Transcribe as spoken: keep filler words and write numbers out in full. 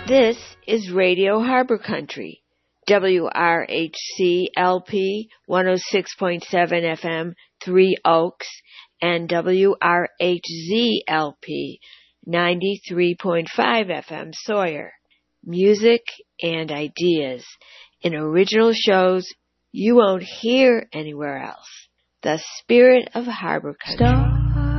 This is Radio Harbor Country, W R H C L P one oh six point seven F M, Three Oaks, and W R H Z L P ninety-three point five F M, Sawyer. Music and ideas in original shows you won't hear anywhere else. The spirit of Harbor Country. Stop.